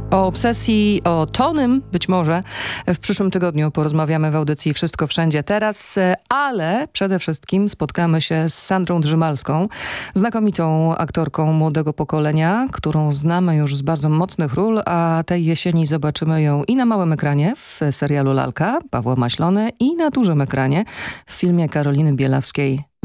O obsesji, o Tonym być może w przyszłym tygodniu porozmawiamy w audycji Wszystko Wszędzie Teraz, ale przede wszystkim spotkamy się z Sandrą Drzymalską, znakomitą aktorką młodego pokolenia, którą znamy już z bardzo mocnych ról, a tej jesieni zobaczymy ją i na małym ekranie w serialu Lalka Pawła Maślony i na dużym ekranie w filmie Karoliny Bielawskiej